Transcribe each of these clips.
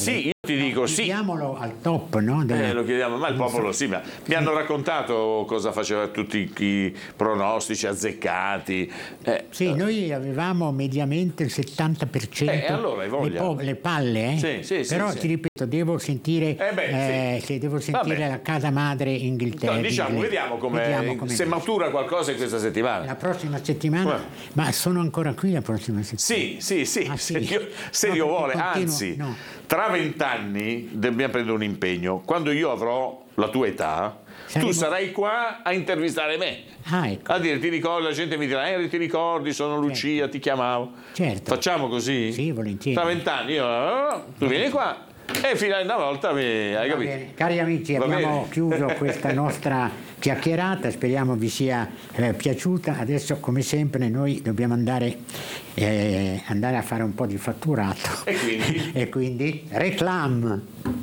sì, io ti dico sì. Chiediamolo al top, no? Lo chiediamo, ma il popolo sì, ma mi hanno raccontato cosa faceva tutti i pronostici azzeccati. Sì, noi avevamo mediamente il 70% allora hai voglia. le palle, Sì, però sì. ti ripeto, devo sentire, devo sentire la casa madre Inghilterra. No, diciamo, vediamo se matura qualcosa in questa settimana. La prossima settimana? Ma sono ancora qui la prossima settimana? Sì, se Dio vuole, anzi, tra 20 anni dobbiamo prendere un impegno. Quando io avrò la tua età, tu sarai qua a intervistare me. Ecco. A dire, ti ricordi, la gente mi dirà, ti ricordi, sono Lucia, ti chiamavo. Certo. Facciamo così? Sì, volentieri. Tra 20 anni tu vieni qua e fino a una volta hai capito? Bene. Cari amici, abbiamo chiuso questa nostra chiacchierata, speriamo vi sia piaciuta. Adesso, come sempre, noi dobbiamo andare a fare un po' di fatturato. E quindi reclam.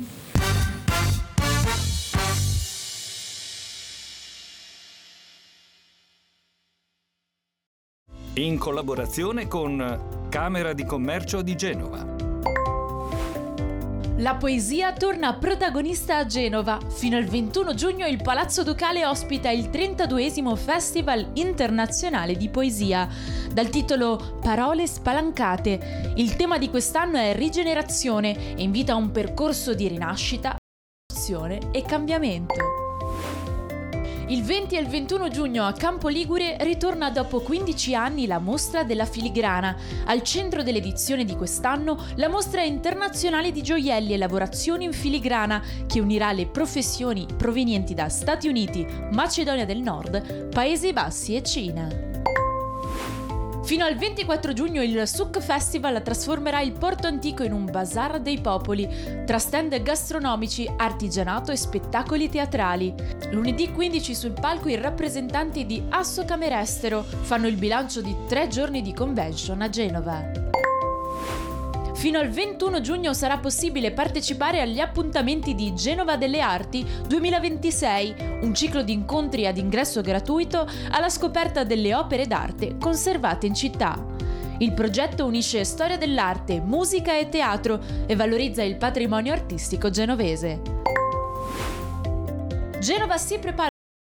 In collaborazione con Camera di Commercio di Genova. La poesia torna protagonista a Genova. Fino al 21 giugno il Palazzo Ducale ospita il 32esimo Festival internazionale di poesia. Dal titolo Parole spalancate, il tema di quest'anno è rigenerazione e invita a un percorso di rinascita, azione e cambiamento. Il 20 e il 21 giugno a Campo Ligure ritorna dopo 15 anni la Mostra della Filigrana. Al centro dell'edizione di quest'anno la Mostra internazionale di gioielli e lavorazioni in filigrana che unirà le professioni provenienti da Stati Uniti, Macedonia del Nord, Paesi Bassi e Cina. Fino al 24 giugno il Souk Festival trasformerà il Porto Antico in un bazar dei popoli, tra stand gastronomici, artigianato e spettacoli teatrali. Lunedì 15 sul palco i rappresentanti di Asso Camerestero fanno il bilancio di 3 giorni di convention a Genova. Fino al 21 giugno sarà possibile partecipare agli appuntamenti di Genova delle Arti 2026, un ciclo di incontri ad ingresso gratuito alla scoperta delle opere d'arte conservate in città. Il progetto unisce storia dell'arte, musica e teatro e valorizza il patrimonio artistico genovese. Genova si prepara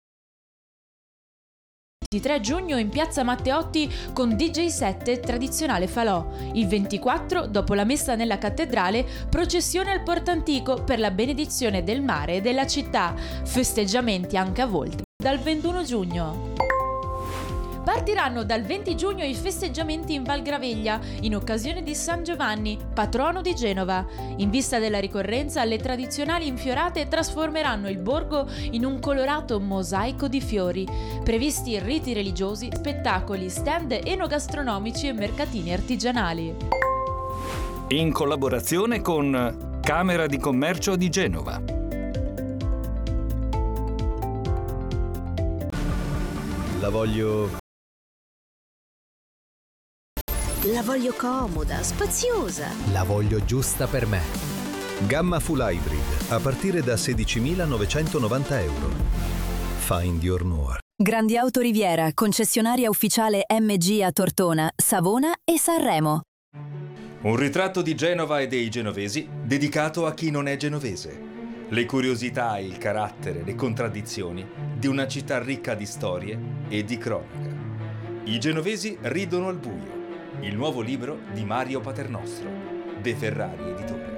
il 23 giugno in piazza Matteotti con DJ set e tradizionale falò. Il 24, dopo la messa nella cattedrale, processione al Porto Antico per la benedizione del mare e della città. Festeggiamenti anche a Volta dal 21 giugno. Partiranno dal 20 giugno i festeggiamenti in Val Graveglia, in occasione di San Giovanni, patrono di Genova. In vista della ricorrenza, le tradizionali infiorate trasformeranno il borgo in un colorato mosaico di fiori. Previsti riti religiosi, spettacoli, stand enogastronomici e mercatini artigianali. In collaborazione con Camera di Commercio di Genova. La voglio comoda, spaziosa. La voglio giusta per me. Gamma Full Hybrid, a partire da 16.990 euro. Find your Noir. Grandi Auto Riviera, concessionaria ufficiale MG a Tortona, Savona e Sanremo. Un ritratto di Genova e dei genovesi dedicato a chi non è genovese. Le curiosità, il carattere, le contraddizioni di una città ricca di storie e di cronaca. I genovesi ridono al buio. Il nuovo libro di Mario Paternostro, De Ferrari Editore.